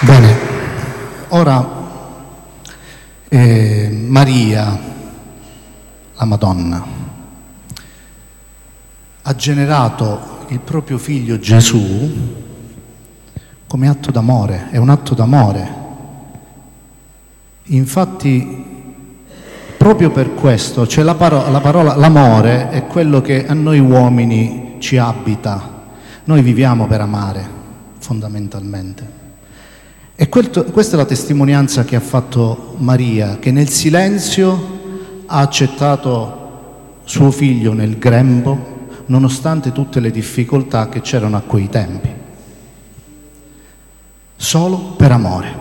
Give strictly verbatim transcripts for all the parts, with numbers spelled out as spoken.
Bene, ora eh, Maria, la Madonna, ha generato il proprio figlio Gesù come atto d'amore, è un atto d'amore. Infatti, proprio per questo, cioè la, paro- la parola, l'amore è quello che a noi uomini ci abita. Noi viviamo per amare, fondamentalmente. E questo, questa è la testimonianza che ha fatto Maria, che nel silenzio ha accettato suo figlio nel grembo, nonostante tutte le difficoltà che c'erano a quei tempi. Solo per amore.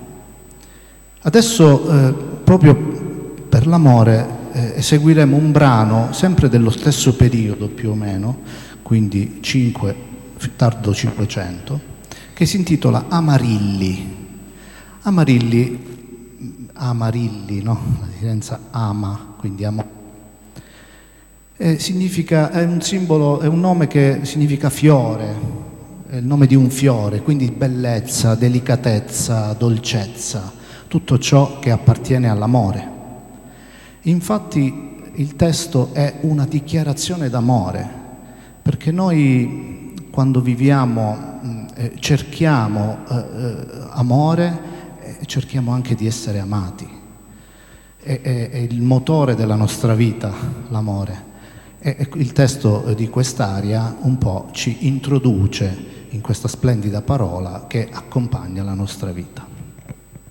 Adesso, eh, proprio per l'amore, eh, eseguiremo un brano sempre dello stesso periodo più o meno, quindi cinque, tardo cinquecento, che si intitola Amarilli. Amarilli, Amarilli, no? La differenza ama, quindi amore. Eh, significa, è un simbolo, è un nome che significa fiore, è il nome di un fiore, quindi bellezza, delicatezza, dolcezza, tutto ciò che appartiene all'amore. Infatti il testo è una dichiarazione d'amore, perché noi quando viviamo eh, cerchiamo eh, eh, amore e cerchiamo anche di essere amati. È, è, è il motore della nostra vita, l'amore. E il testo di quest'aria un po' ci introduce in questa splendida parola che accompagna la nostra vita.